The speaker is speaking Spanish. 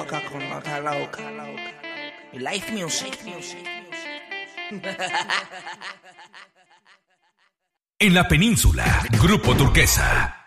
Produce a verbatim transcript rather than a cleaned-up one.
Acá con nota loca. Y Life Music. En la península, Grupo Turquesa.